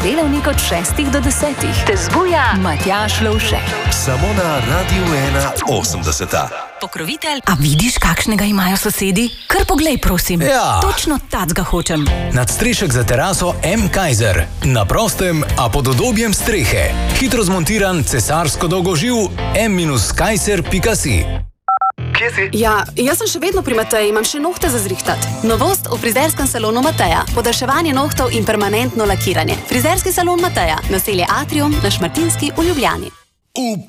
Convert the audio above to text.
sodelavnik od 6 do 10. Te zbuja Matjaž Lovšek. Samo na Radiu 81. Pokrovitelj. A vidiš, kakšnega imajo sosedi? Kar poglej, prosim. Ja. Točno tacga hočem. Nadstrešek za teraso M. Kaiser. Na prostem, a pod udobjem strehe. Hitro zmontiran cesarsko dolgoživ m-kaiser.si. Kje si? Ja, jaz sem še vedno pri Mateji, imam še nohte za zrihtat. Novost v frizerskem salonu Mateja. Podaljševanje nohtov in permanentno lakiranje. Frizerski salon Mateja. Naselje Atrium na Šmartinski v Ljubljani.